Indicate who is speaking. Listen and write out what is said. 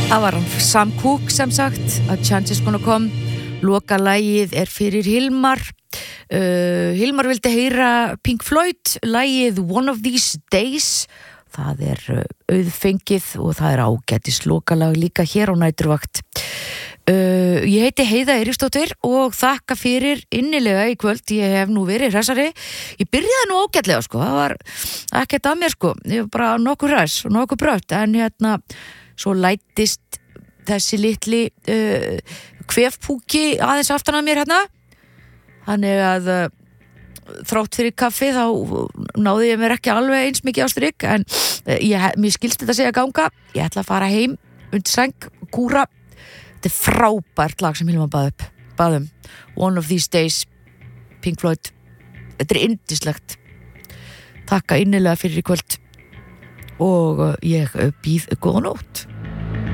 Speaker 1: Það var hann Sam Cooke sem sagt, A Chance Is Gonna Come. Loka lagið fyrir Hilmar. Hilmar vildi heyra Pink Floyd, lagið One of These Days. Það auðfengið og það ágætis lokalag líka hér á næturvakt. Ég heiti Heiða Eiríksdóttir og þakka fyrir innilega í kvöld. Ég hef nú verið hressari. Ég byrjaði nú ágætlega sko, það var ekkert að mér sko. Ég var bara nokkuð hress og nokkuð brött, en svo læddist þessi litli kvefpúki aðeins aftan að mér Þannig að þrátt fyrir kaffi þá náði ég mér ekki alveg eins mikið á strik, en mér skilst þetta segja ganga. Ég ætla að fara heim undir sæng, kúra. Þetta frábært lag sem Hilmar bað One of These Days, Pink Floyd. Þetta yndislegt. Takka innilega fyrir í kvöld og ég býð góða nótt.